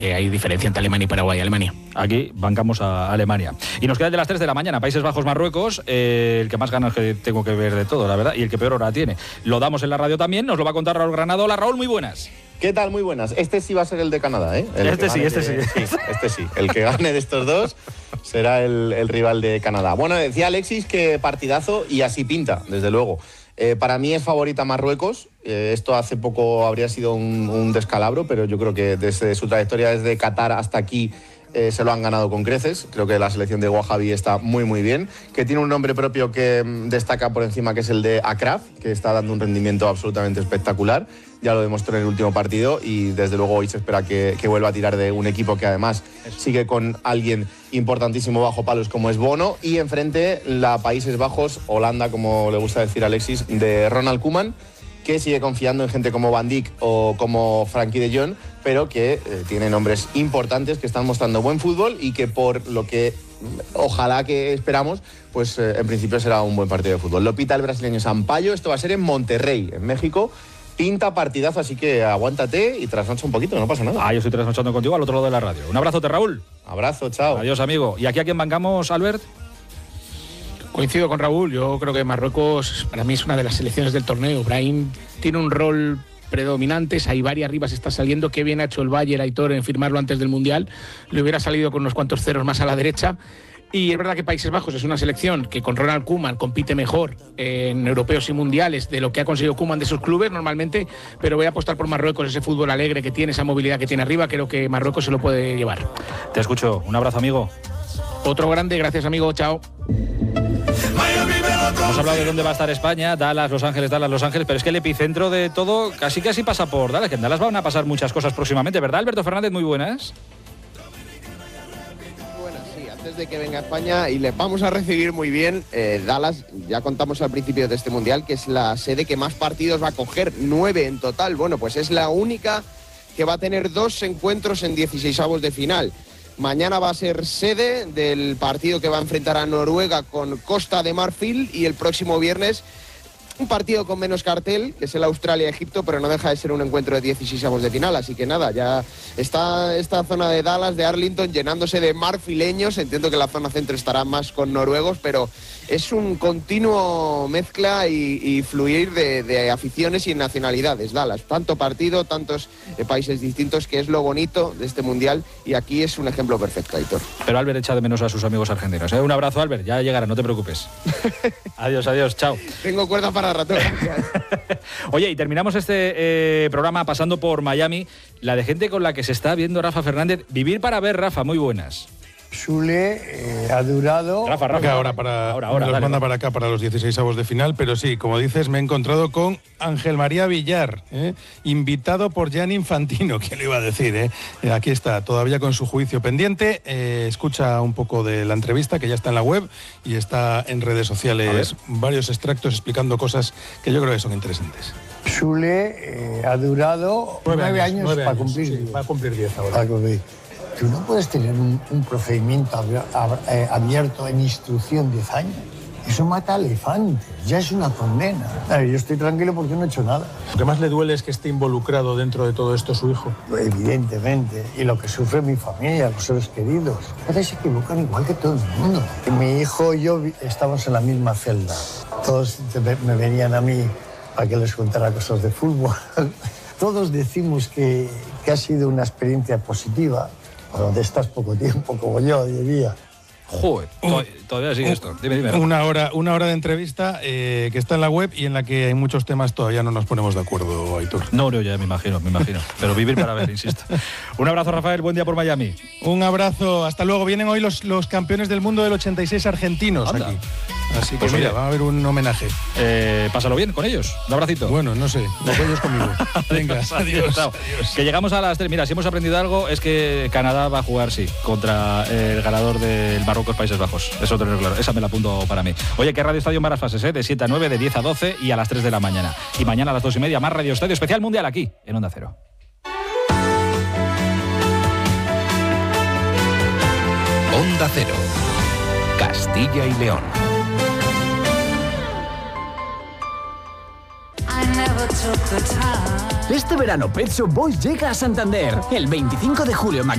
hay diferencia entre Alemania y Paraguay. Alemania. Aquí bancamos a Alemania. Y nos queda el de las 3 de la mañana, Países Bajos, Marruecos, el que más ganas que tengo que ver de todo, la verdad, y el que peor hora tiene. Lo damos en la radio también, nos lo va a contar Raúl Granado. Hola Raúl, muy buenas. ¿Qué tal? Muy buenas. Este sí va a ser el de Canadá, ¿eh? Este sí. Este sí. El que gane de estos dos será el rival de Canadá. Bueno, decía Alexis que partidazo y así pinta, desde luego. Para mí es favorita Marruecos. Esto hace poco habría sido un descalabro, pero yo creo que desde su trayectoria desde Qatar hasta aquí se lo han ganado con creces. Creo que la selección de Wahabi está muy muy bien, que tiene un nombre propio que destaca por encima, que es el de Akraf, que está dando un rendimiento absolutamente espectacular. Ya lo demostró en el último partido y desde luego hoy se espera que vuelva a tirar de un equipo que además sigue con alguien importantísimo bajo palos como es Bono, y enfrente la Países Bajos, Holanda, como le gusta decir a Alexis, de Ronald Koeman, que sigue confiando en gente como Van Dijk o como Frankie de Jong, pero que tiene nombres importantes, que están mostrando buen fútbol y que por lo que ojalá que esperamos, pues en principio será un buen partido de fútbol. Lo pita el brasileño Sampaio. Esto va a ser en Monterrey, en México. Pinta partidazo, así que aguántate y trasnocha un poquito, no pasa nada. Yo estoy trasnochando contigo al otro lado de la radio. Un abrazote, Raúl. Abrazo, chao. Adiós, amigo. ¿Y aquí a quién bancamos, Albert? Coincido con Raúl, yo creo que Marruecos para mí es una de las selecciones del torneo. Brahim tiene un rol predominante, Saibari arriba se está saliendo, qué bien ha hecho el Bayern, Aitor, en firmarlo antes del Mundial, le hubiera salido con unos cuantos ceros más a la derecha. Y es verdad que Países Bajos es una selección que con Ronald Koeman compite mejor en europeos y mundiales de lo que ha conseguido Koeman de sus clubes normalmente, pero voy a apostar por Marruecos, ese fútbol alegre que tiene, esa movilidad que tiene arriba, creo que Marruecos se lo puede llevar. Te escucho, un abrazo, amigo. Otro grande, gracias amigo, chao. Hemos hablado de dónde va a estar España, Dallas, Los Ángeles, pero es que el epicentro de todo casi pasa por Dallas, que en Dallas van a pasar muchas cosas próximamente, ¿verdad, Alberto Fernández? Muy buenas. De que venga a España y le vamos a recibir muy bien. Dallas, ya contamos al principio de este Mundial que es la sede que más partidos va a coger, 9 en total. Bueno, pues es la única que va a tener 2 encuentros en 16avos de final. Mañana va a ser sede del partido que va a enfrentar a Noruega con Costa de Marfil, y el próximo viernes un partido con menos cartel, que es el Australia-Egipto, pero no deja de ser un encuentro de 16avos de final. Así que nada, ya está esta zona de Dallas, de Arlington, llenándose de marfileños. Entiendo que la zona centro estará más con noruegos, pero es un continuo mezcla y fluir de aficiones y nacionalidades. Dallas, tanto partido, tantos países distintos, que es lo bonito de este Mundial, y aquí es un ejemplo perfecto, Aitor. Pero Albert echa de menos a sus amigos argentinos, ¿eh? Un abrazo, Albert, ya llegará, no te preocupes. Adiós, chao. Tengo cuerda para rato. Oye, y terminamos este programa pasando por Miami, la de gente con la que se está viendo Rafa Fernández. Vivir para ver, Rafa, muy buenas. Sule ha durado... Rafa. Ahora nos dale, manda para acá para los 16avos de final, pero sí, como dices, me he encontrado con Ángel María Villar, invitado por Gianni Infantino, ¿quién lo iba a decir? Aquí está, todavía con su juicio pendiente. Escucha un poco de la entrevista, que ya está en la web y está en redes sociales, varios extractos explicando cosas que yo creo que son interesantes. Sule ha durado 9 años para cumplir 10. Sí, va a cumplir 10 ahora. Tú no puedes tener un procedimiento abierto en instrucción 10 años. Eso mata a elefantes, ya es una condena. Yo estoy tranquilo porque no he hecho nada. Lo que más le duele es que esté involucrado dentro de todo esto su hijo. Evidentemente, y lo que sufre mi familia, los seres queridos. Ustedes se equivocan igual que todo el mundo. Mi hijo y yo estamos en la misma celda. Todos me venían a mí para que les contara cosas de fútbol. Todos decimos que ha sido una experiencia positiva. Donde estás poco tiempo, como yo diría. Joder, todavía sigue esto. Dime. Una hora de entrevista que está en la web y en la que hay muchos temas todavía no nos ponemos de acuerdo, Aitor. No, ya me imagino. Pero vivir para ver, insisto. Un abrazo, Rafael, buen día por Miami. Un abrazo, hasta luego. Vienen hoy los campeones del mundo del 86 argentinos. Anda. Aquí. Así que pues mira, va a haber un homenaje. Pásalo bien con ellos. Un abracito. Bueno, no sé, los ellos conmigo. Venga, adiós. Que llegamos a las 3. Mira, si hemos aprendido algo es que Canadá va a jugar, sí, contra el ganador del Marruecos Países Bajos. Eso tenerlo claro. Esa me la apunto para mí. Oye, que Radio Estadio en varias fases, de 7 a 9, de 10 a 12 y a las 3 de la mañana. Y mañana a las 2:30 más Radio Estadio Especial Mundial aquí, en Onda Cero. Onda Cero, Castilla y León. Este verano Pet Shop Boys llega a Santander. El 25 de julio